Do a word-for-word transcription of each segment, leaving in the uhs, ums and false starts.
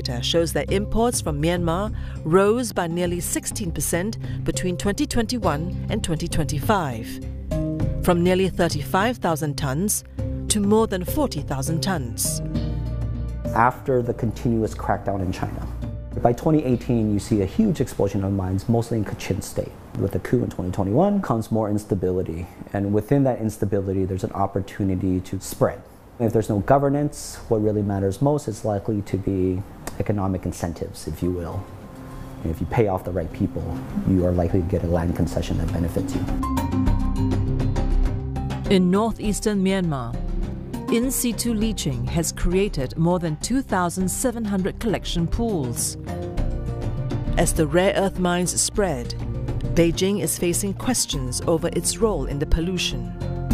data shows that imports from Myanmar rose by nearly sixteen percent between twenty twenty-one and twenty twenty-five, from nearly thirty-five thousand tonnes to more than forty thousand tonnes. After the continuous crackdown in China, by twenty eighteen, you see a huge explosion of mines, mostly in Kachin State. With the coup in twenty twenty-one comes more instability, and within that instability, there's an opportunity to spread. If there's no governance, what really matters most is likely to be economic incentives, if you will. And if you pay off the right people, you are likely to get a land concession that benefits you. In northeastern Myanmar, in situ leaching has created more than two thousand seven hundred collection pools. As the rare earth mines spread, Beijing is facing questions over its role in the pollution.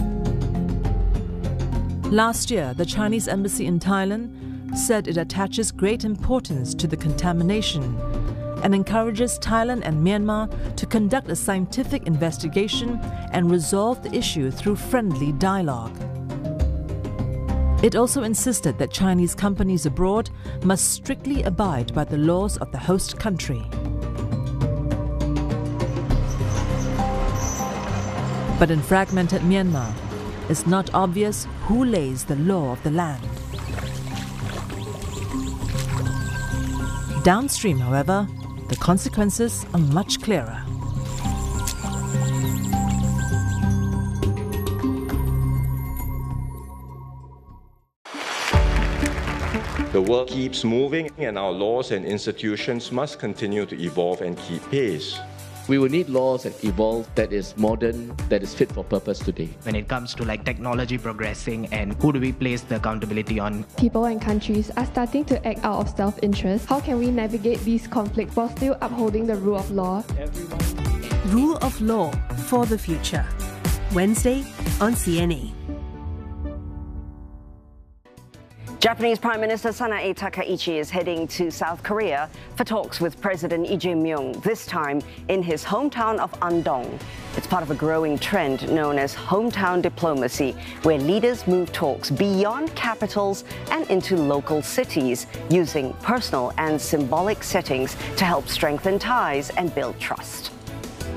Last year, the Chinese embassy in Thailand said it attaches great importance to the contamination and encourages Thailand and Myanmar to conduct a scientific investigation and resolve the issue through friendly dialogue. It also insisted that Chinese companies abroad must strictly abide by the laws of the host country. But in fragmented Myanmar, it's not obvious who lays the law of the land. Downstream, however, the consequences are much clearer. The world keeps moving, and our laws and institutions must continue to evolve and keep pace. We will need laws that evolve, that is modern, that is fit for purpose today. When it comes to like technology progressing and who do we place the accountability on? People and countries are starting to act out of self-interest. How can we navigate these conflicts while still upholding the rule of law? Rule of Law for the Future. Wednesday on C N E. Japanese Prime Minister Sanae Takaichi is heading to South Korea for talks with President Lee Jae-myung, this time in his hometown of Andong. It's part of a growing trend known as hometown diplomacy, where leaders move talks beyond capitals and into local cities, using personal and symbolic settings to help strengthen ties and build trust.